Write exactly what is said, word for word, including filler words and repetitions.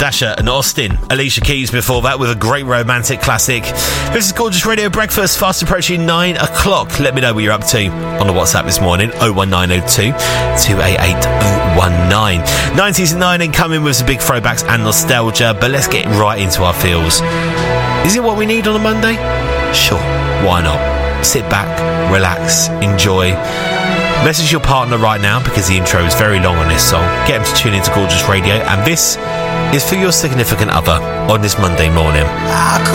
Dasher and Austin. Alicia Keys before that with a great romantic classic. This is Gorgeous Radio Breakfast, fast approaching nine o'clock. Let me know what you're up to on the WhatsApp this morning. oh one nine oh two, two eight eight oh one nine. nineties and nineties coming with some big throwbacks and nostalgia, but let's get right into our feels. Is it what we need on a Monday? Sure, why not? Sit back, relax, enjoy. Message your partner right now because the intro is very long on this song. Get them to tune into Gorgeous Radio, and this is for your significant other on this Monday morning. I